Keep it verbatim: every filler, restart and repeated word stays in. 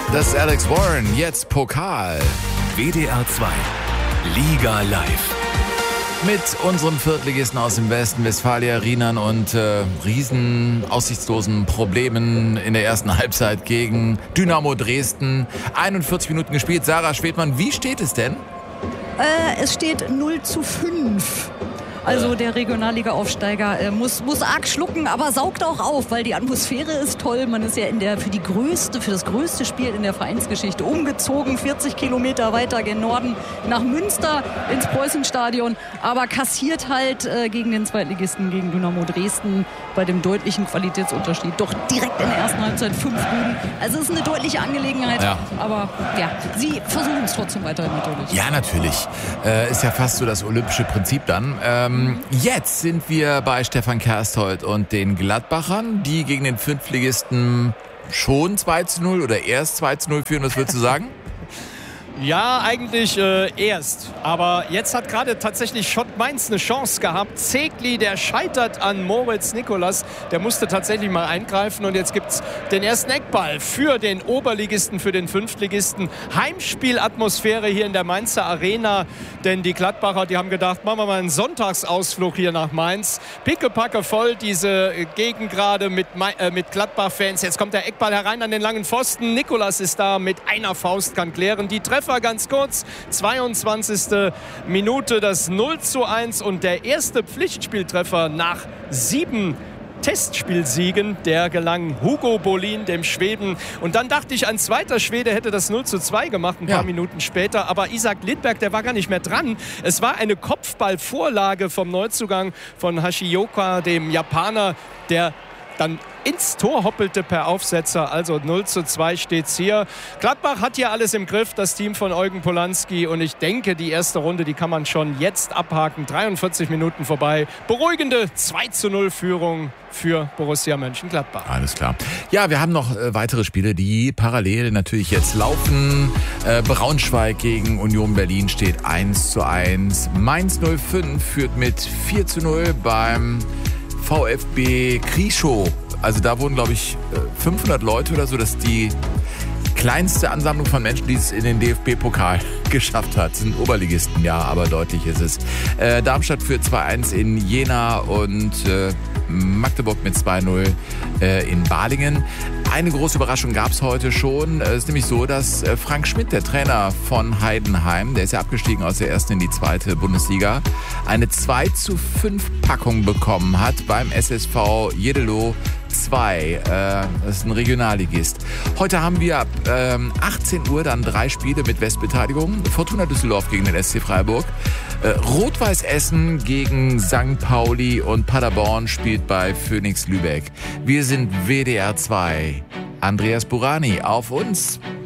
Das ist Alex Warren, jetzt Pokal. W D R zwei, Liga live. Mit unserem Viertligisten aus dem Westen, Westfalia Rienern und äh, riesen aussichtslosen Problemen in der ersten Halbzeit gegen Dynamo Dresden. einundvierzig Minuten gespielt. Sarah Schwedmann, wie steht es denn? Äh, es steht null zu fünf. Also der Regionalliga-Aufsteiger äh, muss, muss arg schlucken, aber saugt auch auf, weil die Atmosphäre ist toll. Man ist ja in der, für, die größte, für das größte Spiel in der Vereinsgeschichte umgezogen, vierzig Kilometer weiter gen Norden nach Münster ins Preußenstadion, aber kassiert halt äh, gegen den Zweitligisten, gegen Dynamo Dresden bei dem deutlichen Qualitätsunterschied. Doch direkt in der ersten Halbzeit fünf Buden. Also es ist eine deutliche Angelegenheit, ja. aber ja, sie versuchen es trotzdem weiterhin natürlich. Ja, natürlich. Äh, ist ja fast so das olympische Prinzip dann. Ähm, Jetzt sind wir bei Stefan Kersthold und den Gladbachern, die gegen den Fünftligisten schon zwei zu null oder erst zwei zu null führen. Was würdest du sagen? Ja, eigentlich äh, erst. Aber jetzt hat gerade tatsächlich Schott Mainz eine Chance gehabt. Zegli, der scheitert an Moritz Nikolas. Der musste tatsächlich mal eingreifen. Und jetzt gibt es den ersten Eckball für den Oberligisten, für den Fünftligisten. Heimspielatmosphäre hier in der Mainzer Arena. Denn die Gladbacher, die haben gedacht, machen wir mal einen Sonntagsausflug hier nach Mainz. Pickepacke voll diese Gegend gerade mit, äh, mit Gladbach-Fans. Jetzt kommt der Eckball herein an den langen Pfosten. Nikolas ist da mit einer Faust, kann klären. Die Treffer ganz kurz, zweiundzwanzigste Minute, das null zu eins und der erste Pflichtspieltreffer nach sieben Testspielsiegen, der gelang Hugo Bolin, dem Schweden. Und dann dachte ich, ein zweiter Schwede hätte das null zu zwei gemacht, ein paar ja. Minuten später. Aber Isaac Lindberg, der war gar nicht mehr dran. Es war eine Kopfballvorlage vom Neuzugang von Hashioka, dem Japaner, der dann ins Tor hoppelte per Aufsetzer. Also null zu zwei steht's hier. Gladbach hat hier alles im Griff, das Team von Eugen Polanski. Und ich denke, die erste Runde, die kann man schon jetzt abhaken. dreiundvierzig Minuten vorbei. Beruhigende zwei zu null Führung für Borussia Mönchengladbach. Alles klar. Ja, wir haben noch äh, weitere Spiele, die parallel natürlich jetzt laufen. Äh, Braunschweig gegen Union Berlin steht eins zu eins. Mainz null fünf führt mit vier zu null beim VfB Krischow. Also da wurden, glaube ich, fünfhundert Leute oder so. Das ist die kleinste Ansammlung von Menschen, die es in den D F B-Pokal geschafft hat. Das sind Oberligisten, ja, aber deutlich ist es. Äh, Darmstadt führt zwei eins in Jena und äh, Magdeburg mit zwei null äh, in Balingen. Eine große Überraschung gab es heute schon. Es ist nämlich so, dass äh, Frank Schmidt, der Trainer von Heidenheim, der ist ja abgestiegen aus der ersten in die zweite Bundesliga, eine zwei zu fünf Packung bekommen hat beim S S V Jeddelo zwei. Äh, das ist ein Regionalligist. Heute haben wir ab ähm, achtzehn Uhr dann drei Spiele mit Westbeteiligung. Fortuna Düsseldorf gegen den S C Freiburg. Äh, Rot-Weiß Essen gegen Sankt Pauli und Paderborn spielt bei Phoenix Lübeck. Wir sind W D R zwei. Andreas Burani, auf uns.